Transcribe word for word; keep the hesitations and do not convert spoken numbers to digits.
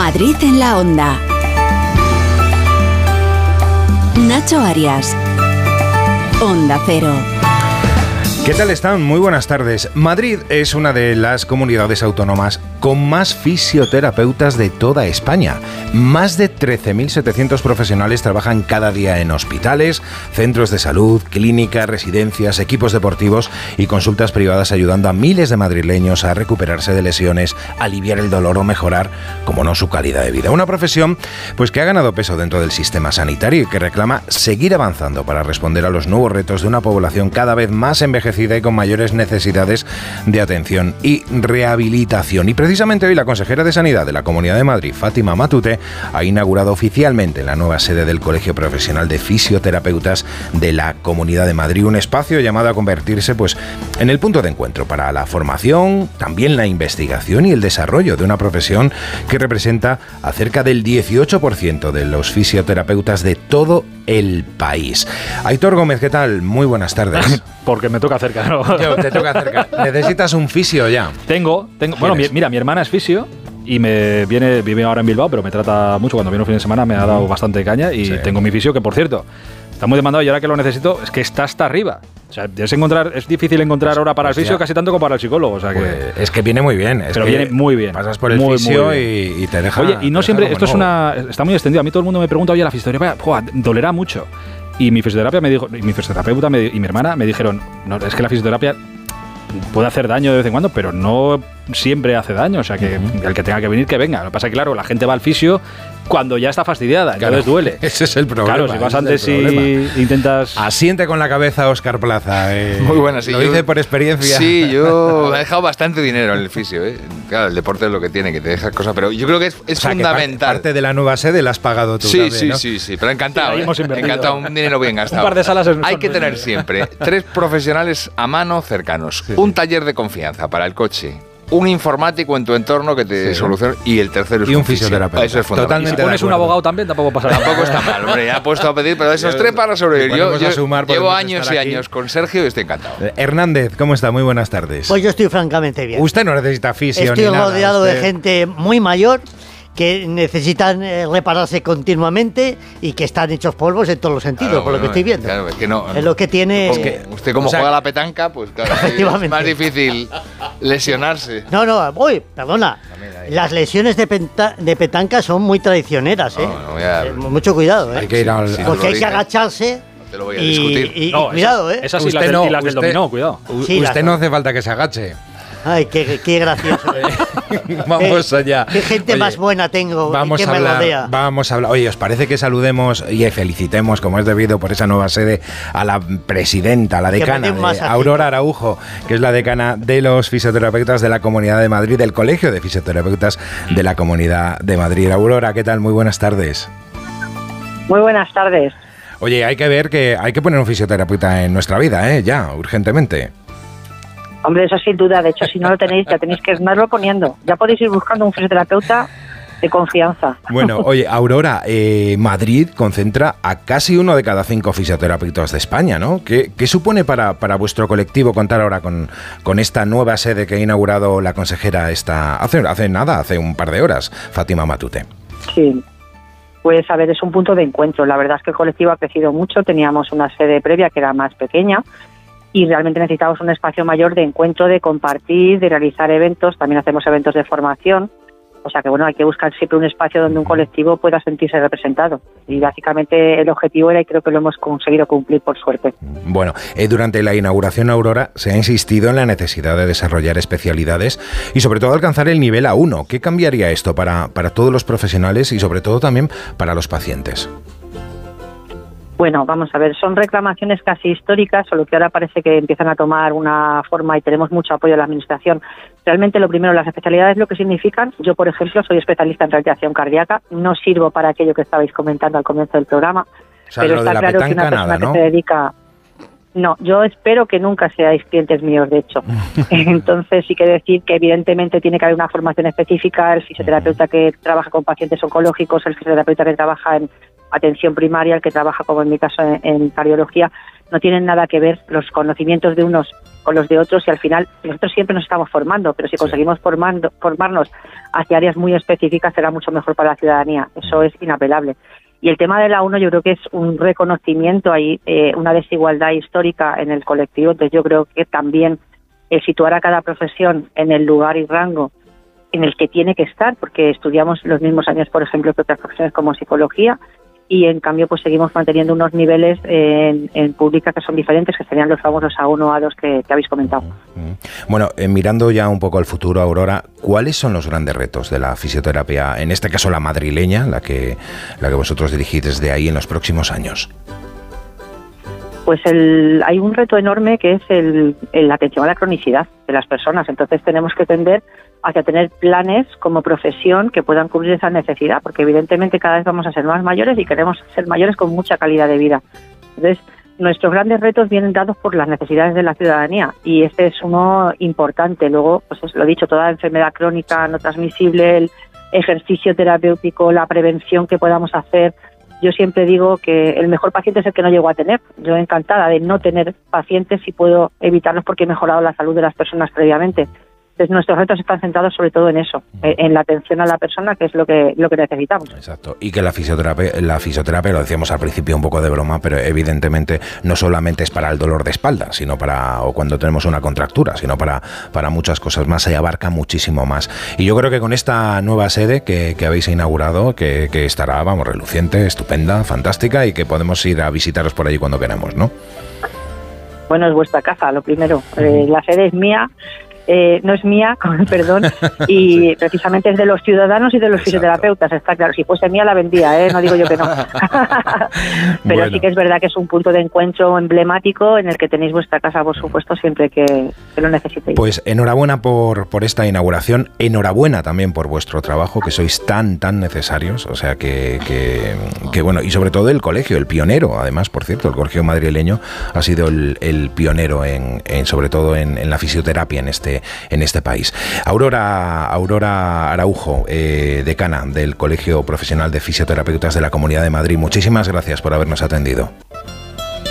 Madrid en la Onda. Nacho Arias. Onda Cero. ¿Qué tal están? Muy buenas tardes. Madrid es una de las comunidades autónomas con más fisioterapeutas de toda España. Más de trece mil setecientos profesionales trabajan cada día en hospitales, centros de salud, clínicas, residencias, equipos deportivos y consultas privadas, ayudando a miles de madrileños a recuperarse de lesiones, aliviar el dolor o mejorar, como no, su calidad de vida. Una profesión pues que ha ganado peso dentro del sistema sanitario y que reclama seguir avanzando para responder a los nuevos retos de una población cada vez más envejecida y con mayores necesidades de atención y rehabilitación. Y precisamente hoy la consejera de Sanidad de la Comunidad de Madrid, Fátima Matute, ha inaugurado oficialmente la nueva sede del Colegio Profesional de Fisioterapeutas de la Comunidad de Madrid, un espacio llamado a convertirse pues en el punto de encuentro para la formación, también la investigación y el desarrollo de una profesión que representa a cerca del dieciocho por ciento de los fisioterapeutas de todo el país. Aitor Gómez, ¿qué tal? Muy buenas tardes. Porque me toca cerca, ¿no? Yo, te toca cerca. ¿Necesitas un fisio ya? Tengo, tengo. Bueno, mi, mira, mi hermana es fisio y me viene, vive ahora en Bilbao, pero me trata mucho. Cuando viene un fin de semana me ha dado bastante caña y sí. Tengo mi fisio, que por cierto, está muy demandado y ahora que lo necesito, es que está hasta arriba. O sea, es, encontrar, es difícil encontrar pues, hora para pues el fisio ya. Casi tanto como para el psicólogo. O sea que, pues, es que viene muy bien. Es pero que viene muy bien. Pasas por el muy, fisio muy y, y te deja. Oye, y no siempre, esto es una, está muy extendido. A mí todo el mundo me pregunta, oye, la fisioterapia, ¡buah!, dolerá mucho. Y mi fisioterapia me dijo, y mi fisioterapeuta me, y mi hermana me dijeron, no, es que la fisioterapia puede hacer daño de vez en cuando, pero no siempre hace daño. O sea, que uh-huh. el que tenga que venir, que venga. Lo que pasa es que, claro, la gente va al fisio cuando ya está fastidiada, claro, entonces duele. Ese es el problema. Claro, si vas antes y intentas... Asiente con la cabeza Óscar Plaza. Eh. Muy buena, sí. Lo yo, dice por experiencia. Sí, yo he dejado bastante dinero en el fisio. ¿eh? Claro, el deporte es lo que tiene, que te dejas cosas, pero yo creo que es, es o sea, fundamental. Que parte, parte de la nueva sede la has pagado tú sí, también, sí, ¿no? sí, sí, pero encantado. Sí, hemos ¿eh? Encantado, un dinero bien gastado. Un par de salas es Hay que tener siempre tres profesionales a mano cercanos. Sí, un sí. taller de confianza para el coche. Un informático en tu entorno que te sí, solucione y el tercero es y un, un fisioterapeuta. Eso es fundamental. Y si pones un abogado también tampoco pasa nada. Tampoco está mal, hombre, ya he puesto a pedir, pero esos yo, tres para sobrevivir. Yo, yo sumar, llevo años y aquí. años con Sergio y estoy encantado. Eh, Hernández, ¿cómo está? Muy buenas tardes. Pues yo estoy francamente bien. Usted no necesita fisio estoy ni nada. Estoy rodeado usted... de gente muy mayor que necesitan eh, repararse continuamente y que están hechos polvos en todos los sentidos, claro, por bueno, lo que estoy viendo. Claro, es que no. Es lo que tiene... Es que usted como o sea, juega la petanca, pues claro, es más difícil lesionarse. No, no, uy, perdona. Las lesiones de, penta, de petanca son muy traicioneras, ¿eh? No, no voy a... eh mucho cuidado, ¿eh? Hay que ir al... Sí, porque hay que agacharse... Te lo voy a y, discutir. Y, y, no, cuidado, esas, ¿eh? Esas sí, usted las, no, del, y las del usted, dominó, cuidado. Sí, usted no hace falta que se agache. Ay, qué, qué gracioso. Vamos allá. Qué gente Oye, más buena tengo vamos y que a hablar, me rodea. Vamos a hablar. Oye, ¿os parece que saludemos y felicitemos, como es debido por esa nueva sede, a la presidenta, a la decana, de Aurora Araujo, que es la decana de los fisioterapeutas de la Comunidad de Madrid, del Colegio de Fisioterapeutas de la Comunidad de Madrid? Aurora, ¿qué tal? Muy buenas tardes. Muy buenas tardes. Oye, hay que ver que hay que poner un fisioterapeuta en nuestra vida, ¿eh? Ya, urgentemente. Hombre, eso sin duda. De hecho, si no lo tenéis, ya tenéis que estarlo poniendo. Ya podéis ir buscando un fisioterapeuta de confianza. Bueno, oye, Aurora, eh, Madrid concentra a casi uno de cada cinco fisioterapeutas de España, ¿no? ¿Qué, qué supone para, para vuestro colectivo contar ahora con, con esta nueva sede que ha inaugurado la consejera esta, hace, hace nada, hace un par de horas, Fátima Matute? Sí. Pues a ver, es un punto de encuentro. La verdad es que el colectivo ha crecido mucho. Teníamos una sede previa que era más pequeña y realmente necesitábamos un espacio mayor de encuentro, de compartir, de realizar eventos. También hacemos eventos de formación. O sea que bueno, hay que buscar siempre un espacio donde un colectivo pueda sentirse representado. Y básicamente el objetivo era, y creo que lo hemos conseguido cumplir por suerte. Bueno, eh, durante la inauguración, Aurora, se ha insistido en la necesidad de desarrollar especialidades y sobre todo alcanzar el nivel A uno. ¿Qué cambiaría esto para, para todos los profesionales y sobre todo también para los pacientes? Bueno, vamos a ver, son reclamaciones casi históricas, solo que ahora parece que empiezan a tomar una forma y tenemos mucho apoyo de la Administración. Realmente lo primero, las especialidades lo que significan. Yo, por ejemplo, soy especialista en rehabilitación cardíaca, no sirvo para aquello que estabais comentando al comienzo del programa, o sea, pero lo está de la claro que una persona nada, ¿no? que se dedica... No, yo espero que nunca seáis clientes míos, de hecho. Entonces sí que decir que evidentemente tiene que haber una formación específica, el fisioterapeuta que trabaja con pacientes oncológicos, el fisioterapeuta que trabaja en atención primaria, el que trabaja, como en mi caso, en, en cardiología, no tienen nada que ver los conocimientos de unos con los de otros y al final nosotros siempre nos estamos formando, pero si sí. conseguimos formando, formarnos hacia áreas muy específicas será mucho mejor para la ciudadanía, eso es inapelable. Y el tema de la UNO yo creo que es un reconocimiento ahí, eh, una desigualdad histórica en el colectivo, entonces yo creo que también el situar a cada profesión en el lugar y rango en el que tiene que estar, porque estudiamos los mismos años, por ejemplo, que otras profesiones como psicología, y en cambio pues seguimos manteniendo unos niveles en, en pública que son diferentes, que serían los famosos A uno, A dos que, que habéis comentado. Bueno, eh, mirando ya un poco al futuro, Aurora, ¿cuáles son los grandes retos de la fisioterapia, en este caso la madrileña, la que, la que vosotros dirigís desde ahí en los próximos años? Pues el, hay un reto enorme que es el, el, la atención a la cronicidad de las personas. Entonces tenemos que tender hacia tener planes como profesión que puedan cubrir esa necesidad, porque evidentemente cada vez vamos a ser más mayores y queremos ser mayores con mucha calidad de vida. Entonces nuestros grandes retos vienen dados por las necesidades de la ciudadanía y este es uno importante. Luego, pues es lo dicho, toda enfermedad crónica no transmisible, el ejercicio terapéutico, la prevención que podamos hacer. Yo siempre digo que el mejor paciente es el que no llego a tener. Yo encantada de no tener pacientes si puedo evitarlos porque he mejorado la salud de las personas previamente. Entonces nuestros retos están centrados sobre todo en eso, en la atención a la persona, que es lo que lo que necesitamos. Exacto. Y que la fisioterapia, la fisioterapia, lo decíamos al principio un poco de broma, pero evidentemente no solamente es para el dolor de espalda, sino para, o cuando tenemos una contractura, sino para, para muchas cosas más, se abarca muchísimo más. Y yo creo que con esta nueva sede que, que habéis inaugurado, que, que estará, vamos, reluciente, estupenda, fantástica, y que podemos ir a visitaros por allí cuando queramos, ¿no? Bueno, es vuestra casa, lo primero. Uh-huh. Eh, la sede es mía. Eh, no es mía, con perdón, y sí. precisamente es de los ciudadanos y de los Exacto. fisioterapeutas, está claro. Si fuese mía la vendía, ¿eh? No digo yo que no. Pero bueno. sí que es verdad que es un punto de encuentro emblemático en el que tenéis vuestra casa, por supuesto, siempre que, que lo necesitéis. Pues enhorabuena por, por esta inauguración, enhorabuena también por vuestro trabajo, que sois tan, tan necesarios, o sea que, que, que bueno, y sobre todo el colegio, el pionero, además, por cierto, el colegio madrileño ha sido el, el pionero en, en sobre todo en, en la fisioterapia en este en este país. Aurora, Aurora Araujo, eh, decana del Colegio Profesional de Fisioterapeutas de la Comunidad de Madrid, muchísimas gracias por habernos atendido.